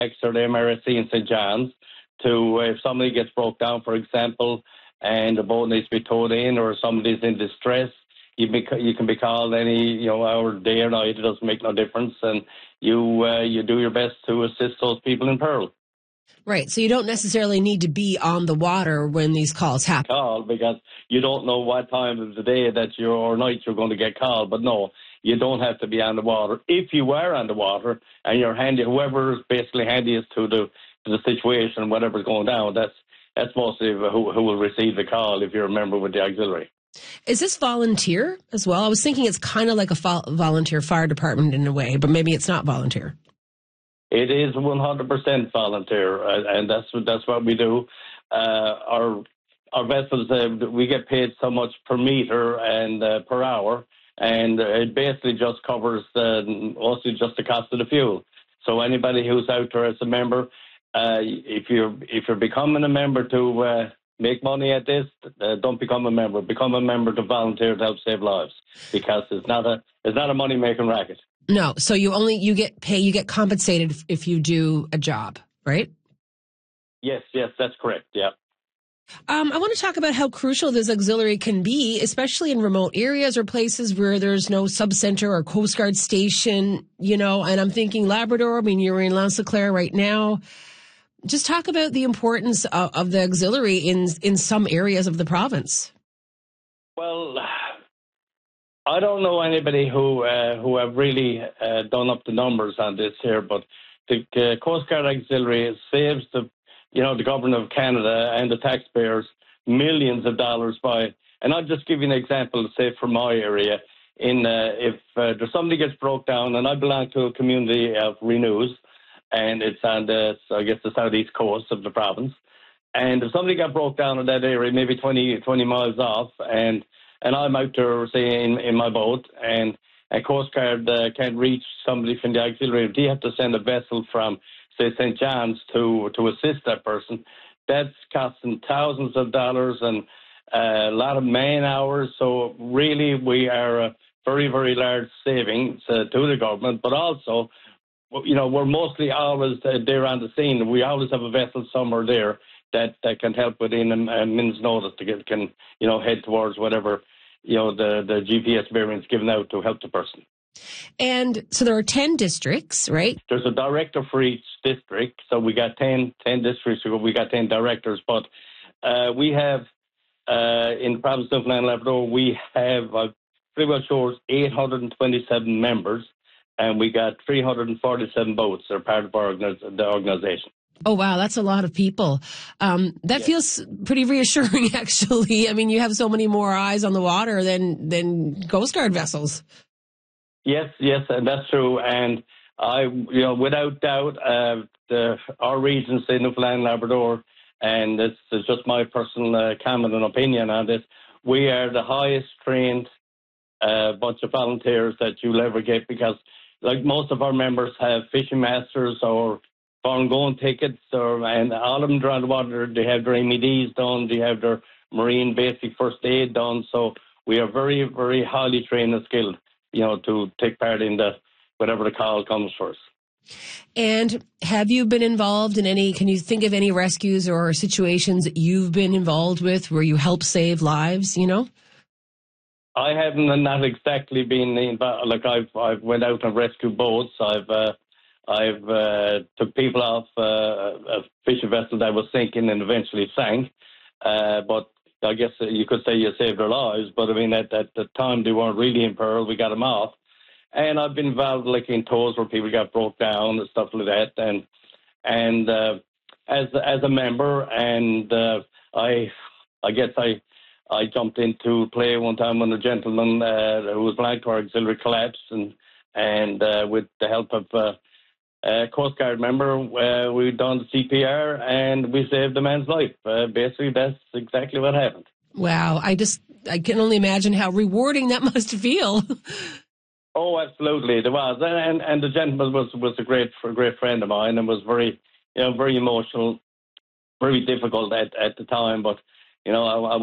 or the MRSC in St. John's to, if somebody gets broke down, for example, and the boat needs to be towed in, or somebody's in distress, you can be called any hour, day or night. It doesn't make no difference, and you do your best to assist those people in peril. Right, so you don't necessarily need to be on the water when these calls happen. Call because you don't know what time of the day or night you're going to get called. But no, you don't have to be on the water. If you are on the water and you're handy, whoever is basically handiest to the situation, whatever's going down, that's mostly who will receive the call if you're a member with the auxiliary. Is this volunteer as well? I was thinking it's kind of like a volunteer fire department in a way, but maybe it's not volunteer. It is 100% volunteer, and that's what we do. Our vessels, we get paid so much per meter and per hour, and it basically just covers mostly just the cost of the fuel. So anybody who's out there as a member, if you're becoming a member to make money at this, don't become a member. Become a member to volunteer to help save lives, because it's not a money making racket. No, so you get compensated if you do a job, right? Yes, that's correct. Yeah. I want to talk about how crucial this auxiliary can be, especially in remote areas or places where there's no subcenter or Coast Guard station, and I'm thinking Labrador. I mean, you're in L'Anse-Claire right now. Just talk about the importance of the auxiliary in some areas of the province. Well, I don't know anybody who have really done up the numbers on this here, but the Coast Guard Auxiliary saves the government of Canada and the taxpayers millions of dollars by. And I'll just give you an example, say from my area. If there's somebody gets broke down, and I belong to a community of Renews, and it's on the southeast coast of the province. And if somebody got broke down in that area, maybe 20 miles off, and I'm out there, say, in my boat, and Coast Guard can't reach somebody from the auxiliary, they have to send a vessel from, say, St. John's to assist that person. That's costing thousands of dollars and a lot of man hours. So really, we are a very, very large savings to the government, but also, we're mostly always there on the scene. We always have a vessel somewhere there that can help within a minute's notice to can head towards whatever the GPS variant's given out to help the person. And so there are 10 districts, right? There's a director for each district, so we got 10 districts. We got 10 directors, but we have in the province of Newfoundland and Labrador, we have pretty much sure 827 members. And we got 347 boats that are part of the organization. Oh, wow. That's a lot of people. That feels pretty reassuring, actually. I mean, you have so many more eyes on the water than Coast Guard vessels. Yes, and that's true. And without doubt, our region, say Newfoundland and Labrador, and this is just my personal comment and opinion on this, we are the highest trained bunch of volunteers that you'll ever get, because like most of our members have fishing masters or foreign going tickets, and all of them are on the water. They have their MEDs done. They have their marine basic first aid done. So we are very, very highly trained and skilled, to take part in whatever the call comes for us. And have you been involved in can you think of any rescues or situations that you've been involved with where you help save lives, I haven't not exactly been involved. Like I've went out and rescued boats. I've took people off a fishing vessel that was sinking and eventually sank. But I guess you could say you saved their lives. But I mean, at the time they weren't really in peril. We got them off. And I've been involved like in tows where people got broke down and stuff like that. And as a member, and I guess I jumped into play one time when a gentleman who was belonging to our auxiliary collapsed, and with the help of a Coast Guard member, we done the CPR and we saved the man's life. Basically, that's exactly what happened. Wow, I can only imagine how rewarding that must feel. Oh, absolutely, there was, and the gentleman was a great friend of mine, and was very emotional, very difficult at the time, but I